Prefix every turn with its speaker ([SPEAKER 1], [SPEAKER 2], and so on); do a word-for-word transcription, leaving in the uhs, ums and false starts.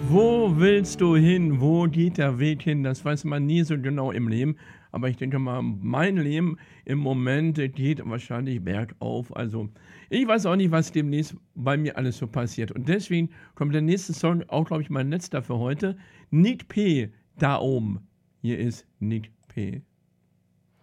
[SPEAKER 1] Wo willst du hin? Wo geht der Weg hin? Das weiß man nie so genau im Leben. Aber ich denke mal, mein Leben im Moment äh, geht wahrscheinlich bergauf. Also, ich weiß auch nicht, was demnächst bei mir alles so passiert. Und deswegen kommt der nächste Song, auch glaube ich mein letzter für heute. Nick P. Da oben. Hier ist Nick P.